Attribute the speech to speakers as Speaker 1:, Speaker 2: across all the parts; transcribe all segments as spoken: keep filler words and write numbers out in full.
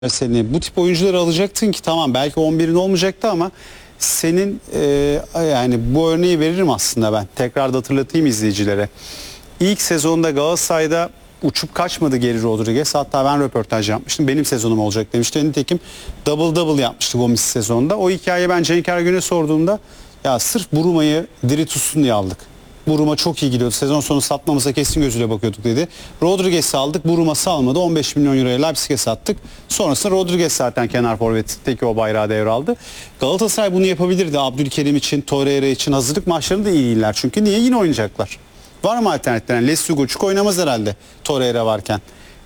Speaker 1: Seni bu tip oyuncuları alacaktın ki tamam belki on birin olmayacaktı ama senin e, yani bu örneği veririm aslında ben. Tekrar da hatırlatayım izleyicilere. İlk sezonda Galatasaray'da uçup kaçmadı Geri Rodriguez. Hatta ben röportaj yapmıştım. Benim sezonum olacak demişti. Nitekim double double yapmıştı Gomis sezonda. O hikayeyi ben Cenk Ergün'e sorduğumda ya sırf Buruma'yı diri tutsun diye aldık. Buruma çok iyi gidiyordu. Sezon sonu satmamıza kesin gözüyle bakıyorduk dedi. Rodriguez'i aldık. Buruma salmadı. on beş milyon euroya Leipzig'e sattık. Sonrasında Rodriguez zaten kenar forvetteki o bayrağı devraldı. Galatasaray bunu yapabilirdi. Abdülkerim için, Torreira için hazırlık maçlarında iyi değiller. Çünkü niye? Yine oynayacaklar. Var mı alternatifler? Yani Les Hugoçuk oynamaz herhalde Torreira varken.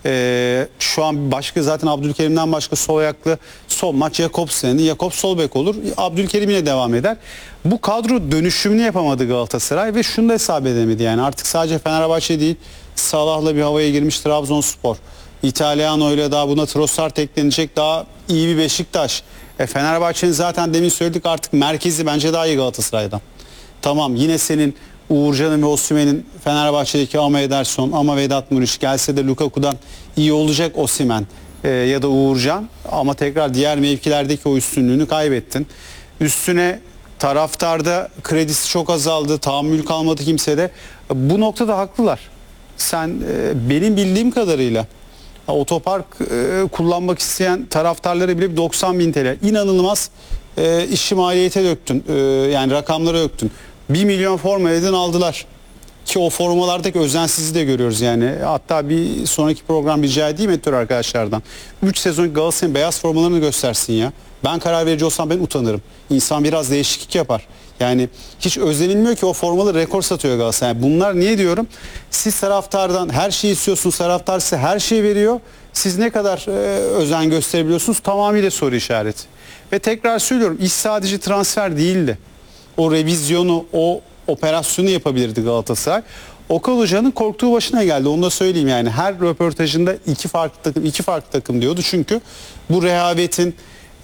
Speaker 1: Ee, şu an başka zaten Abdülkerim'den başka sol ayaklı son maç Jakobsen'di. Jakob sol bek olur. Abdülkerim yine devam eder. Bu kadro dönüşümünü yapamadı Galatasaray ve şunu da hesap edemedi. Yani artık sadece Fenerbahçe değil, Salah'la bir havaya girmiş Trabzonspor. İtalyan öyle daha buna Trossard eklenecek, daha iyi bir Beşiktaş. E Fenerbahçe'nin zaten demin söyledik artık merkezi bence daha iyi Galatasaray'dan. Tamam yine senin Uğurcan'ın ve Osimhen'in Fenerbahçe'deki ama Ederson ama Vedat Muriç gelse de Lukaku'dan iyi olacak Osimhen e, ya da Uğurcan ama tekrar diğer mevkilerdeki o üstünlüğünü kaybettin. Üstüne taraftarda kredisi çok azaldı, tahammül kalmadı kimsede. Bu noktada haklılar. Sen e, benim bildiğim kadarıyla otopark e, kullanmak isteyen taraftarlara bile doksan bin T L inanılmaz e, işi maliyete döktün. E, yani rakamlara döktün. bir milyon forma elden aldılar. Ki o formalardaki özensizliği de görüyoruz yani. Hatta bir sonraki program rica edeyim editör arkadaşlardan. üç sezon Galatasaray'ın beyaz formalarını göstersin ya. Ben karar verici olsam ben utanırım. İnsan biraz değişiklik yapar. Yani hiç özenilmiyor ki o formalı rekor satıyor Galatasaray. Yani bunlar niye diyorum? Siz taraftardan her şeyi istiyorsunuz. Taraftar size her şeyi veriyor. Siz ne kadar e, özen gösterebiliyorsunuz? Tamamıyla soru işareti. Ve tekrar söylüyorum iş sadece transfer değildi. O revizyonu, o operasyonu yapabilirdi Galatasaray. Okan Hoca'nın korktuğu başına geldi. Onu da söyleyeyim yani. Her röportajında iki farklı takım, iki farklı takım diyordu. Çünkü bu rehavetin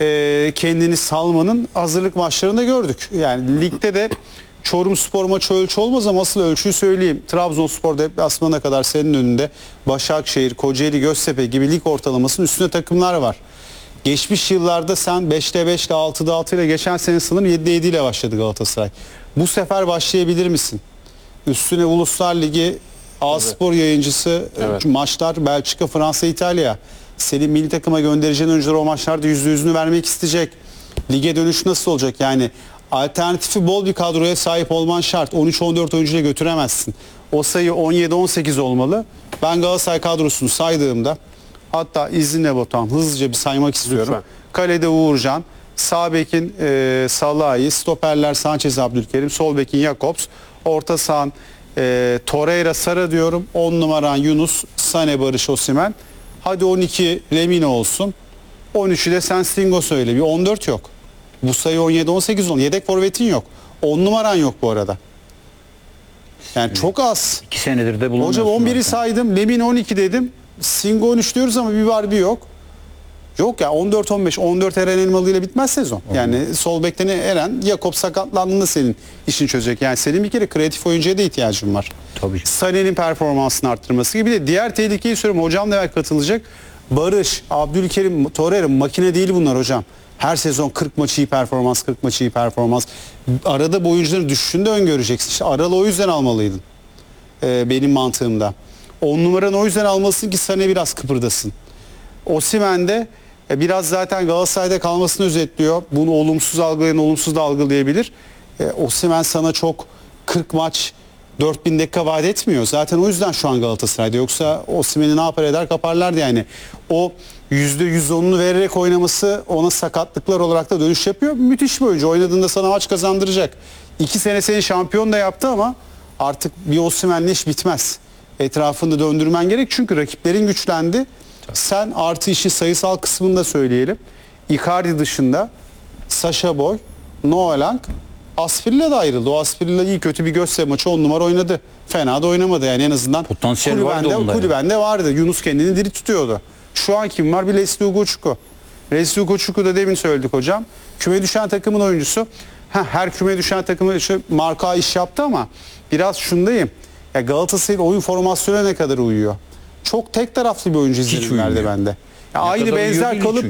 Speaker 1: e, kendini salmanın hazırlık maçlarında gördük. Yani ligde de Çorumspor maçı ölçü olmaz ama asıl ölçüyü söyleyeyim. Trabzonspor deplasmana kadar senin önünde Başakşehir, Kocaeli, Göztepe gibi lig ortalamasının üstünde takımlar var. Geçmiş yıllarda sen beşte beş ile altıda altı ile geçen sene sanırım yedide yedi ile başladı Galatasaray. Bu sefer başlayabilir misin? Üstüne Uluslar Ligi A-Spor evet. yayıncısı evet. maçlar Belçika, Fransa, İtalya. Senin milli takıma göndereceğin oyuncular o maçlarda yüzde yüzünü vermek isteyecek. Lige dönüş nasıl olacak? Yani alternatifi bol bir kadroya sahip olman şart. on üç on dört oyuncuyla götüremezsin. O sayı on yedi on sekiz olmalı. Ben Galatasaray kadrosunu saydığımda hatta izinle Botan hızlıca bir saymak istiyorum. Lütfen. Kalede Uğurcan, sağ bekin e, Salah'ı, stoperler Sanchez, Abdülkerim, sol bekin Jakobs, orta sahan e, Torreira, Sara diyorum. on numaran Yunus, Sane, Barış, Osimhen. Hadi on iki Lemina olsun. on üçü de sen Stingo söyle. Bir on dört yok. Bu sayı on yedi on sekiz on. Yedek forvetin yok. on numaran yok bu arada. Yani çok az.
Speaker 2: iki senedir de bulamıyorsun.
Speaker 1: Hocam on biri saydım. Lemina on iki dedim. Singo on üç diyoruz ama bir var bir yok. Yok ya on dört on beş on dört Eren Elmalı ile bitmez sezon. Yani hmm. sol bekten Eren Jakob sakatlandığında senin işini çözecek. Yani senin bir kere kreatif oyuncuya da ihtiyacın var.
Speaker 2: Tabii.
Speaker 1: Sané'nin performansını arttırması gibi de diğer tehlikeyi söylüyorum. Hocam da belki katılacak. Barış, Abdülkerim, Torreira makine değil bunlar hocam. Her sezon kırk maçı iyi performans, kırk maçı iyi performans. Arada bu oyuncuların düşüşünü de öngöreceksin. İşte Aralı o yüzden almalıydın. Ee, benim mantığımda. on numaranı o yüzden almalısın ki Sané biraz kıpırdasın. Osimhen de e, biraz zaten Galatasaray'da kalmasını özetliyor. Bunu olumsuz algılayan olumsuz da algılayabilir. E, Osimhen sana çok kırk maç dört bin dakika vaat etmiyor. Zaten o yüzden şu an Galatasaray'da. Yoksa Osimhen'i ne yapar eder kaparlardı yani. O yüzde yüz onunu vererek oynaması ona sakatlıklar olarak da dönüş yapıyor. Müthiş bir oyuncu. Oynadığında sana maç kazandıracak. İki sene seni şampiyon da yaptı ama artık bir Osimhen'le iş bitmez. Etrafında döndürmen gerek çünkü rakiplerin güçlendi. Tabii. Sen artı işi sayısal kısmını da söyleyelim. Icardi dışında Sacha Boey, Noah Lang, Asprilla da ayrıldı. O Asprilla iyi kötü bir Göztepe maçı on numara oynadı. Fena da oynamadı yani en azından.
Speaker 2: Potansiyel vardı onda.
Speaker 1: Kulübende vardı. Yunus kendini diri tutuyordu. Şu an kim var? Bir Leslie Ugochukwu. Leslie Ugochukwu da demin söyledik hocam. Küme düşen takımın oyuncusu. Heh, her küme düşen takımın şu marka iş yaptı ama biraz şundayım. Ya Galatasaray'ın oyun formasyonuna ne kadar uyuyor? Çok tek taraflı bir oyuncu izlenim verdi bende. Ya aynı
Speaker 2: kadar yiyor
Speaker 1: benzer
Speaker 2: değil
Speaker 1: kalıp